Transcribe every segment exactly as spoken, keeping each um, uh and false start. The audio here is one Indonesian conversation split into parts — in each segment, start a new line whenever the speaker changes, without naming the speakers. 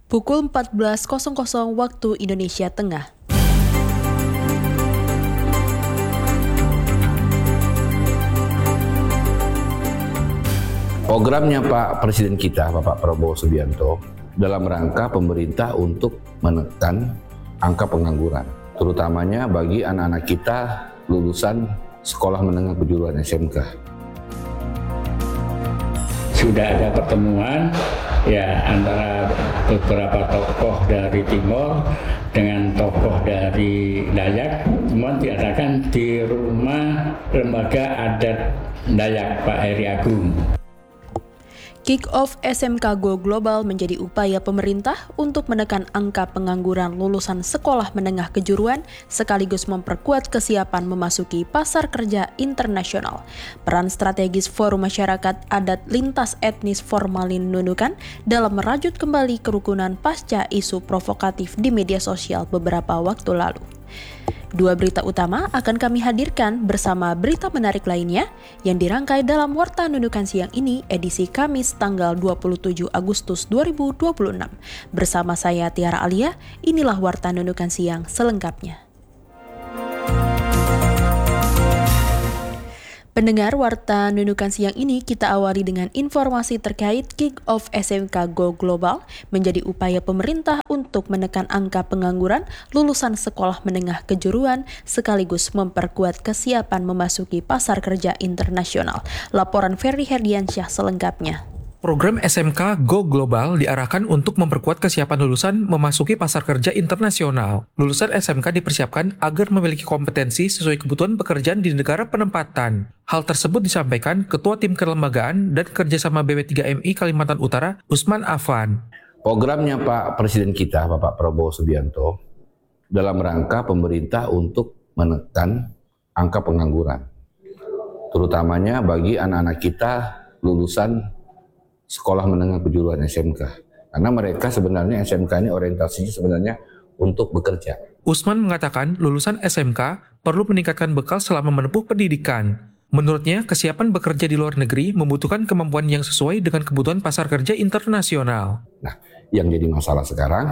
Pukul empat belas waktu Indonesia Tengah.
Programnya Pak Presiden kita, Bapak Prabowo Subianto, dalam rangka pemerintah untuk menekan angka pengangguran, terutamanya bagi anak-anak kita lulusan sekolah menengah kejuruan S M K.
Sudah ada pertemuan ya antara beberapa tokoh dari Timor dengan tokoh dari Dayak, semua diadakan di rumah lembaga adat Dayak Pak Heri Agung.
Kick-off S M K Go Global menjadi upaya pemerintah untuk menekan angka pengangguran lulusan sekolah menengah kejuruan sekaligus memperkuat kesiapan memasuki pasar kerja internasional. Peran strategis Forum Masyarakat Adat Lintas Etnis Formalin Nunukan dalam merajut kembali kerukunan pasca isu provokatif di media sosial beberapa waktu lalu. Dua berita utama akan kami hadirkan bersama berita menarik lainnya yang dirangkai dalam Warta Nunukan Siang ini edisi Kamis tanggal dua puluh tujuh Agustus dua ribu dua puluh enam. Bersama saya Tiara Alia, inilah Warta Nunukan Siang selengkapnya. Pendengar Warta Nunukan Siang ini kita awali dengan informasi terkait Kick-off S M K Go Global menjadi upaya pemerintah untuk menekan angka pengangguran lulusan sekolah menengah kejuruan sekaligus memperkuat kesiapan memasuki pasar kerja internasional. Laporan Ferry Herdiansyah selengkapnya.
Program S M K Go Global diarahkan untuk memperkuat kesiapan lulusan memasuki pasar kerja internasional. Lulusan S M K dipersiapkan agar memiliki kompetensi sesuai kebutuhan pekerjaan di negara penempatan. Hal tersebut disampaikan Ketua Tim Kelembagaan dan Kerjasama B W tiga M I Kalimantan Utara, Usman Afan.
Programnya Pak Presiden kita, Bapak Prabowo Subianto, dalam rangka pemerintah untuk menekan angka pengangguran, terutamanya bagi anak-anak kita lulusan sekolah menengah kejuruan S M K. Karena mereka sebenarnya S M K ini orientasinya sebenarnya untuk bekerja.
Usman mengatakan lulusan S M K perlu meningkatkan bekal selama menempuh pendidikan. Menurutnya, kesiapan bekerja di luar negeri membutuhkan kemampuan yang sesuai dengan kebutuhan pasar kerja internasional.
Nah, yang jadi masalah sekarang,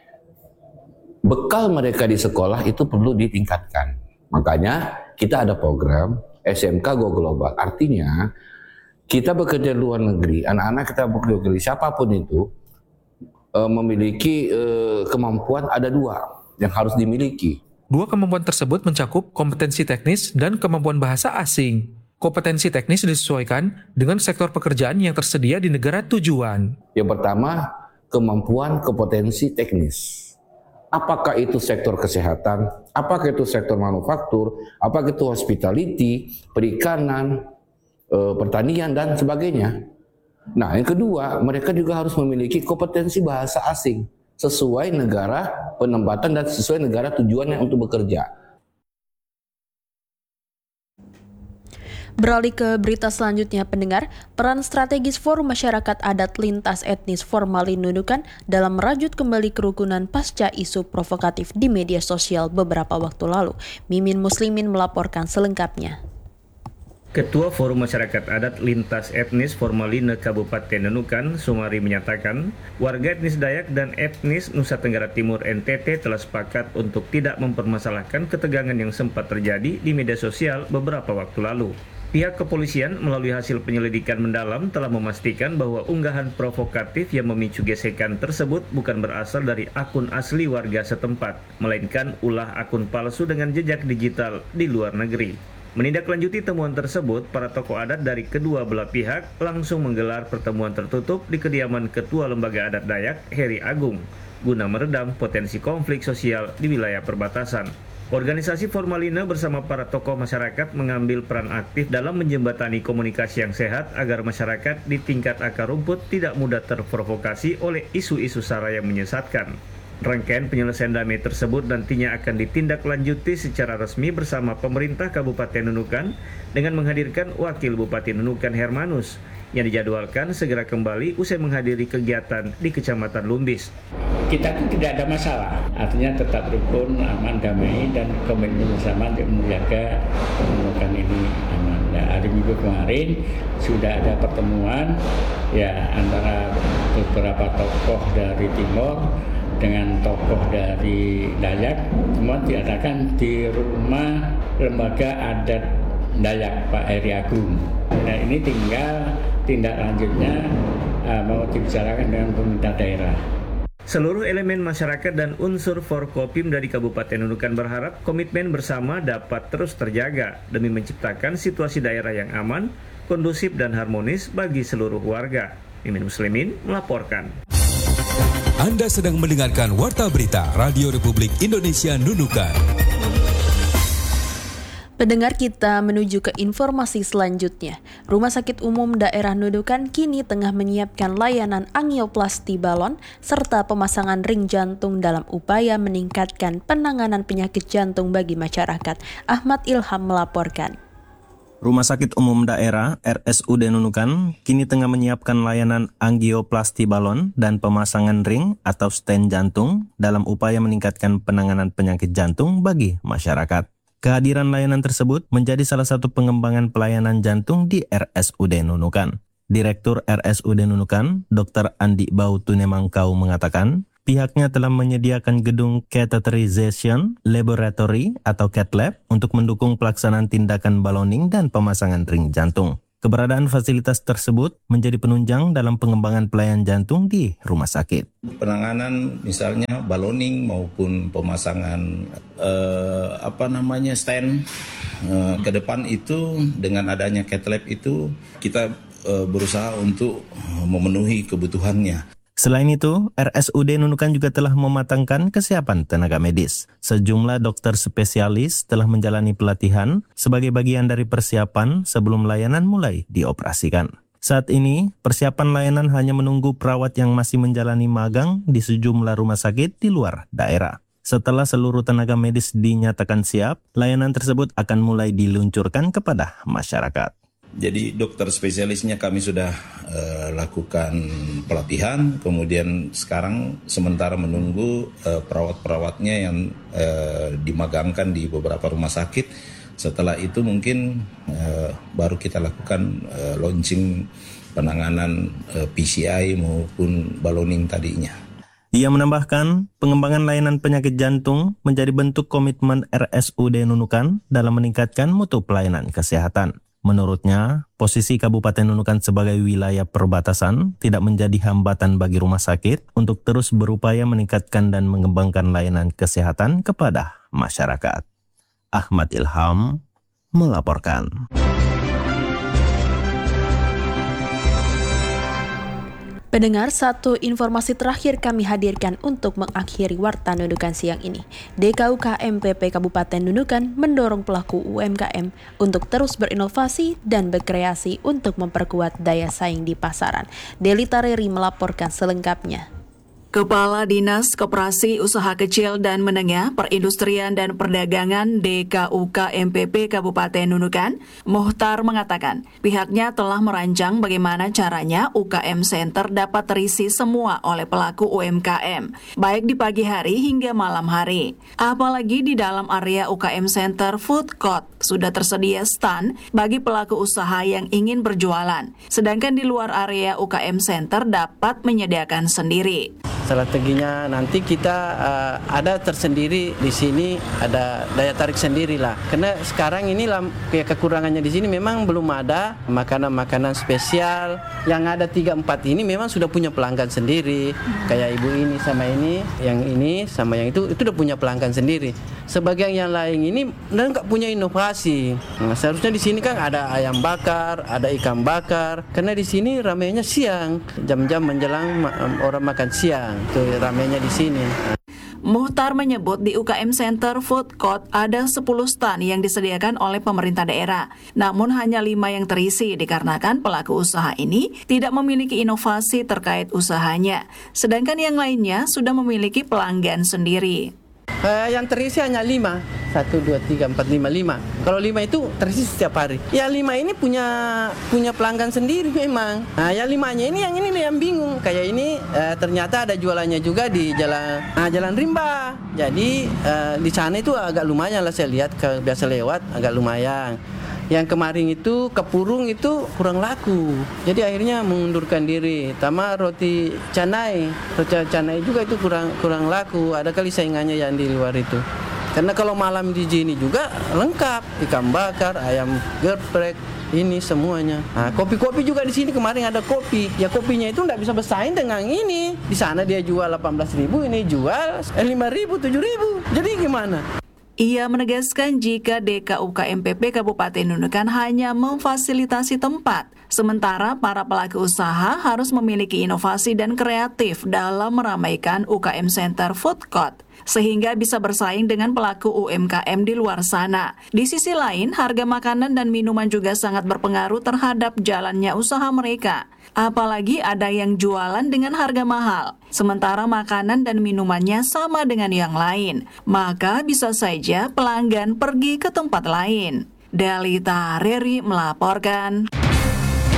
bekal mereka di sekolah itu perlu ditingkatkan. Makanya kita ada program S M K Go Global. Artinya, kita bekerja di luar negeri, anak-anak kita bekerja di luar negeri, siapapun itu e, memiliki e, kemampuan ada dua yang harus dimiliki.
Dua kemampuan tersebut mencakup kompetensi teknis dan kemampuan bahasa asing. Kompetensi teknis disesuaikan dengan sektor pekerjaan yang tersedia di negara tujuan.
Yang pertama, kemampuan kompetensi teknis. Apakah itu sektor kesehatan, apakah itu sektor manufaktur, apakah itu hospitality, perikanan, pertanian dan sebagainya. Nah, yang kedua, mereka juga harus memiliki kompetensi bahasa asing sesuai negara penempatan dan sesuai negara tujuannya untuk bekerja.
Beralih ke berita selanjutnya, pendengar, peran strategis Forum Masyarakat Adat Lintas Etnis Formalin Nunukan dalam merajut kembali kerukunan pasca isu provokatif di media sosial beberapa waktu lalu. Mimin Muslimin melaporkan selengkapnya.
Ketua Forum Masyarakat Adat Lintas Etnis Formalin Kabupaten Nunukan, Sumari menyatakan, warga etnis Dayak dan etnis Nusa Tenggara Timur N T T telah sepakat untuk tidak mempermasalahkan ketegangan yang sempat terjadi di media sosial beberapa waktu lalu. Pihak kepolisian melalui hasil penyelidikan mendalam telah memastikan bahwa unggahan provokatif yang memicu gesekan tersebut bukan berasal dari akun asli warga setempat, melainkan ulah akun palsu dengan jejak digital di luar negeri. Menindaklanjuti temuan tersebut, para tokoh adat dari kedua belah pihak langsung menggelar pertemuan tertutup di kediaman Ketua Lembaga Adat Dayak, Heri Agung, guna meredam potensi konflik sosial di wilayah perbatasan. Organisasi Formalina bersama para tokoh masyarakat mengambil peran aktif dalam menjembatani komunikasi yang sehat agar masyarakat di tingkat akar rumput tidak mudah terprovokasi oleh isu-isu sara yang menyesatkan. Rangkaian penyelesaian damai tersebut nantinya akan ditindaklanjuti secara resmi bersama pemerintah Kabupaten Nunukan dengan menghadirkan Wakil Bupati Nunukan Hermanus yang dijadwalkan segera kembali usai menghadiri kegiatan di Kecamatan Lumbis.
Kita kan tidak ada masalah, artinya tetap rukun, aman, damai, dan komitmen bersama untuk menjaga Nunukan ini aman. Nah, hari Minggu kemarin sudah ada pertemuan ya antara beberapa tokoh dari Timur dengan tokoh dari Dayak, semua diadakan di rumah lembaga adat Dayak Pak Heri Agung. Nah ini tinggal tindak lanjutnya uh, mau dibicarakan dengan pemerintah daerah.
Seluruh elemen masyarakat dan unsur Forkopim dari Kabupaten Nunukan berharap komitmen bersama dapat terus terjaga demi menciptakan situasi daerah yang aman, kondusif dan harmonis bagi seluruh warga. Mimin Muslimin melaporkan.
Anda sedang mendengarkan Warta Berita Radio Republik Indonesia Nunukan.
Pendengar, kita menuju ke informasi selanjutnya. Rumah Sakit Umum Daerah Nunukan kini tengah menyiapkan layanan angioplasti balon serta pemasangan ring jantung dalam upaya meningkatkan penanganan penyakit jantung bagi masyarakat. Ahmad Ilham melaporkan.
Rumah Sakit Umum Daerah R S U D Nunukan kini tengah menyiapkan layanan angioplasti balon dan pemasangan ring atau stent jantung dalam upaya meningkatkan penanganan penyakit jantung bagi masyarakat. Kehadiran layanan tersebut menjadi salah satu pengembangan pelayanan jantung di R S U D Nunukan. Direktur R S U D Nunukan, Doktor Andi Bau Tunemangkau mengatakan, pihaknya telah menyediakan gedung catheterization laboratory atau cath lab untuk mendukung pelaksanaan tindakan balloning dan pemasangan ring jantung. Keberadaan fasilitas tersebut menjadi penunjang dalam pengembangan pelayanan jantung di rumah sakit.
Penanganan misalnya balloning maupun pemasangan eh, apa namanya stent eh, ke depan itu dengan adanya cath lab itu kita eh, berusaha untuk memenuhi kebutuhannya.
Selain itu, R S U D Nunukan juga telah mematangkan kesiapan tenaga medis. Sejumlah dokter spesialis telah menjalani pelatihan sebagai bagian dari persiapan sebelum layanan mulai dioperasikan. Saat ini, persiapan layanan hanya menunggu perawat yang masih menjalani magang di sejumlah rumah sakit di luar daerah. Setelah seluruh tenaga medis dinyatakan siap, layanan tersebut akan mulai diluncurkan kepada masyarakat.
Jadi dokter spesialisnya kami sudah uh, lakukan pelatihan, kemudian sekarang sementara menunggu uh, perawat-perawatnya yang uh, dimagangkan di beberapa rumah sakit. Setelah itu mungkin uh, baru kita lakukan uh, launching penanganan uh, P C I maupun balloning tadinya.
Ia menambahkan, pengembangan layanan penyakit jantung menjadi bentuk komitmen R S U D Nunukan dalam meningkatkan mutu pelayanan kesehatan. Menurutnya, posisi Kabupaten Nunukan sebagai wilayah perbatasan tidak menjadi hambatan bagi rumah sakit untuk terus berupaya meningkatkan dan mengembangkan layanan kesehatan kepada masyarakat. Ahmad Ilham melaporkan.
Pendengar, satu informasi terakhir kami hadirkan untuk mengakhiri Warta Nunukan siang ini. D K U K M P P Kabupaten Nunukan mendorong pelaku U M K M untuk terus berinovasi dan berkreasi untuk memperkuat daya saing di pasaran. Deli Tareri melaporkan selengkapnya.
Kepala Dinas Koperasi Usaha Kecil dan Menengah Perindustrian dan Perdagangan D K U K M P P Kabupaten Nunukan, Muhtar mengatakan pihaknya telah merancang bagaimana caranya U K M Center dapat terisi semua oleh pelaku U M K M, baik di pagi hari hingga malam hari. Apalagi di dalam area U K M Center Food Court sudah tersedia stand bagi pelaku usaha yang ingin berjualan, sedangkan di luar area U K M Center dapat menyediakan sendiri.
Strateginya nanti kita uh, ada tersendiri di sini, ada daya tarik sendiri lah. Karena sekarang ini lah, ya kekurangannya di sini memang belum ada makanan-makanan spesial. Yang ada tiga empat ini memang sudah punya pelanggan sendiri. Kayak ibu ini sama ini, yang ini sama yang itu, itu udah punya pelanggan sendiri. Sebagian yang lain ini nggak punya inovasi. Nah, seharusnya di sini kan ada ayam bakar, ada ikan bakar. Karena di sini ramainya siang, jam-jam menjelang ma- orang makan siang. Itu ramainya di sini.
Muhtar menyebut di U K M Center Food Court ada sepuluh stand yang disediakan oleh pemerintah daerah. Namun hanya lima yang terisi dikarenakan pelaku usaha ini tidak memiliki inovasi terkait usahanya. Sedangkan yang lainnya sudah memiliki pelanggan sendiri.
Uh, yang terisi hanya lima. Satu, dua, tiga, empat, lima, lima. Kalau lima itu terisi setiap hari. Ya lima ini punya punya pelanggan sendiri memang. Nah yang limanya ini yang ini yang bingung. Kayak ini uh, ternyata ada jualannya juga di jalan uh, Jalan Rimba. Jadi uh, di sana itu agak lumayan lah saya lihat, ke, biasa lewat agak lumayan. Yang kemarin itu kepurung itu kurang laku. Jadi akhirnya mengundurkan diri. Tama roti canai, roti canai juga itu kurang kurang laku. Ada kali saingannya yang di luar itu. Karena kalau malam di sini juga lengkap, ikan bakar, ayam geprek, ini semuanya. Nah, kopi-kopi juga di sini kemarin ada kopi. Ya kopinya itu nggak bisa bersaing dengan ini. Di sana dia jual delapan belas ribu, ini jual lima ribu, tujuh ribu. Jadi gimana?
Ia menegaskan jika D K U K M P P Kabupaten Nunukan hanya memfasilitasi tempat, sementara para pelaku usaha harus memiliki inovasi dan kreatif dalam meramaikan U K M Center Food Court, sehingga bisa bersaing dengan pelaku U M K M di luar sana. Di sisi lain, harga makanan dan minuman juga sangat berpengaruh terhadap jalannya usaha mereka. Apalagi ada yang jualan dengan harga mahal, sementara makanan dan minumannya sama dengan yang lain. Maka bisa saja pelanggan pergi ke tempat lain. Delita Reri melaporkan.